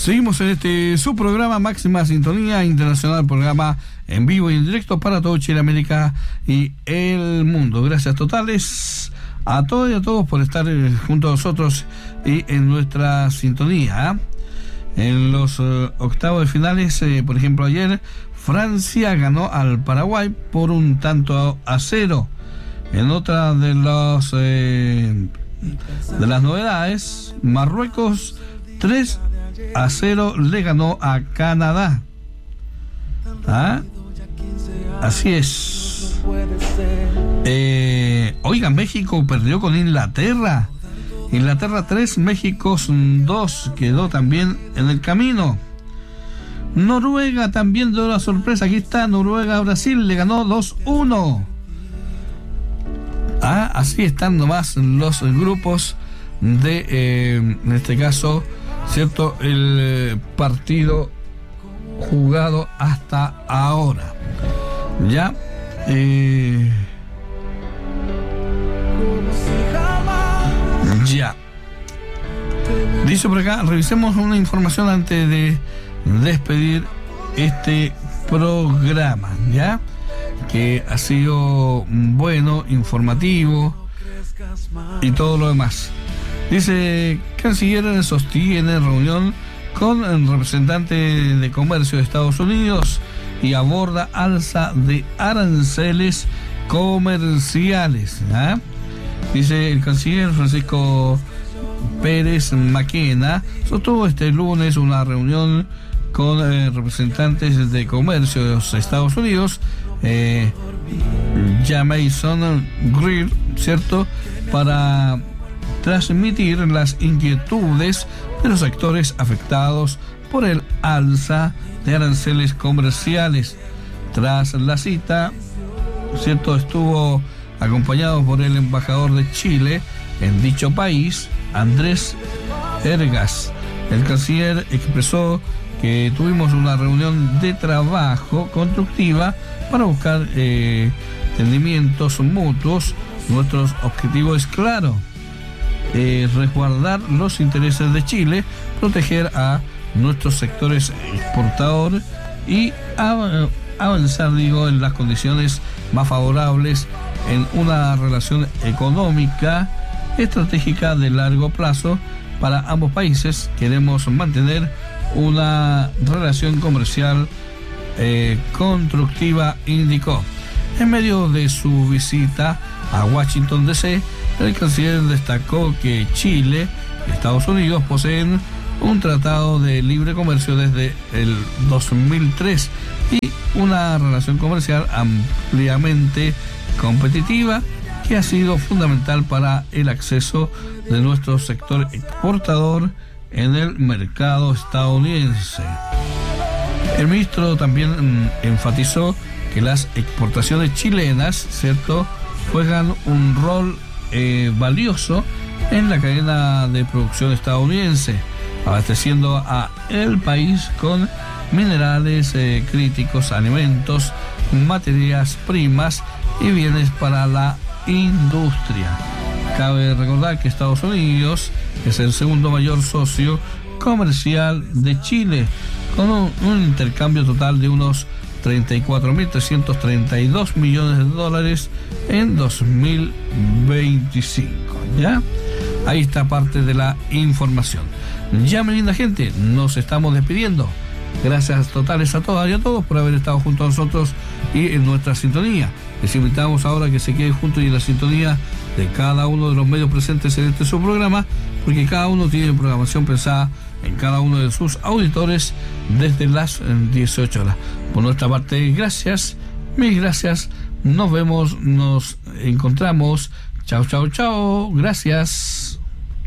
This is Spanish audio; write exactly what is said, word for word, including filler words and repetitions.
Seguimos en este su programa Máxima Sintonía Internacional, programa en vivo y en directo para todo Chile, América y el mundo. Gracias totales a todos y a todos por estar junto a nosotros y en nuestra sintonía. En los uh, octavos de finales, eh, por ejemplo, ayer Francia ganó al Paraguay por un tanto a cero. En otra de los eh, de las novedades, Marruecos tres a cero le ganó a Canadá. ¿Ah? Así es. Eh, oiga, México perdió con Inglaterra. Inglaterra tres, México dos, quedó también en el camino. Noruega también dio la sorpresa. Aquí está Noruega, Brasil le ganó dos uno. Ah, así están nomás los grupos de, eh, en este caso, ¿cierto? El eh, partido jugado hasta ahora. Ya. Eh, ya. Dice por acá, revisemos una información antes de despedir este programa, ¿ya? Que ha sido bueno, informativo y todo lo demás. Dice, Canciller sostiene reunión con el representante de comercio de Estados Unidos y aborda alza de aranceles comerciales. ¿eh? Dice el canciller Francisco Pérez Maquena, sostuvo este lunes una reunión con eh, representantes de comercio de los Estados Unidos, eh, Jamieson Greer, ¿cierto?, para transmitir las inquietudes de los sectores afectados por el alza de aranceles comerciales. Tras la cita, ¿cierto?, estuvo acompañado por el embajador de Chile en dicho país, Andrés Ergas. El canciller expresó que tuvimos una reunión de trabajo constructiva para buscar eh, entendimientos mutuos. Nuestro objetivo es claro: eh, resguardar los intereses de Chile, proteger a nuestros sectores exportadores y av- avanzar, digo, en las condiciones más favorables en una relación económica estratégica de largo plazo para ambos países. Queremos mantener una relación comercial eh, constructiva, indicó. En medio de su visita a Washington D C, el canciller destacó que Chile y Estados Unidos poseen un tratado de libre comercio desde el dos mil tres y una relación comercial ampliamente competitiva que ha sido fundamental para el acceso de nuestro sector exportador en el mercado estadounidense. El ministro también mm, enfatizó que las exportaciones chilenas, ¿cierto?, juegan un rol eh, valioso en la cadena de producción estadounidense, abasteciendo a el país con minerales eh, críticos, alimentos, materias primas y bienes para la industria. Cabe recordar que Estados Unidos es el segundo mayor socio comercial de Chile, con un, un intercambio total de unos treinta y cuatro mil trescientos treinta y dos millones de dólares en dos mil veinticinco. ¿Ya? Ahí está parte de la información. Ya, mi linda gente, nos estamos despidiendo. Gracias totales a todas y a todos por haber estado junto a nosotros y en nuestra sintonía. Les invitamos ahora a que se queden juntos y en la sintonía de cada uno de los medios presentes en este su programa, porque cada uno tiene programación pensada en cada uno de sus auditores desde las dieciocho horas. Por nuestra parte, gracias, mil gracias. Nos vemos, nos encontramos. Chao, chao, chao. Gracias.